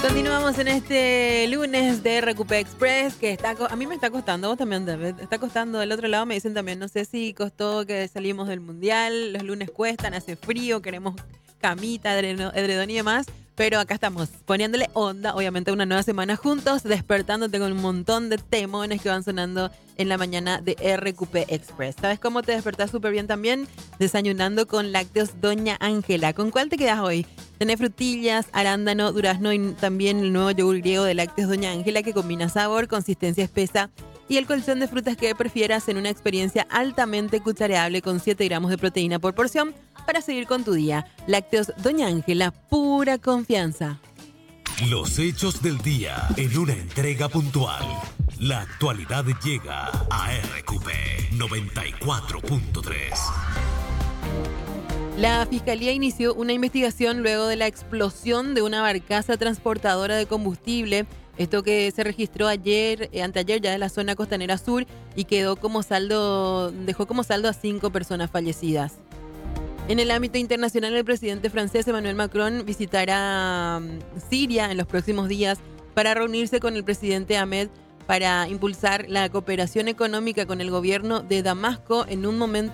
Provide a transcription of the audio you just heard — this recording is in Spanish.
Continuamos en este lunes de RQP Express, que a mí me está costando, vos también, David, está costando. Del otro lado me dicen también, no sé si costó que salimos del mundial, los lunes cuestan, hace frío, queremos camita, edredón y demás, pero acá estamos, poniéndole onda, obviamente, una nueva semana juntos, despertándote con un montón de temones que van sonando en la mañana de RQP Express. ¿Sabes cómo te despertás súper bien también? Desayunando con lácteos Doña Ángela. ¿Con cuál te quedas hoy? Tenés frutillas, arándano, durazno y también el nuevo yogur griego de lácteos Doña Ángela, que combina sabor, consistencia espesa y el colchón de frutas que prefieras en una experiencia altamente cuchareable con 7 gramos de proteína por porción para seguir con tu día. Lácteos Doña Ángela, pura confianza. Los hechos del día en una entrega puntual. La actualidad llega a RQP 94.3. La Fiscalía inició una investigación luego de la explosión de una barcaza transportadora de combustible. Esto que se registró anteayer ya en la zona costanera sur y dejó como saldo a 5 personas fallecidas. En el ámbito internacional, el presidente francés Emmanuel Macron visitará Siria en los próximos días para reunirse con el presidente Ahmed para impulsar la cooperación económica con el gobierno de Damasco en un momento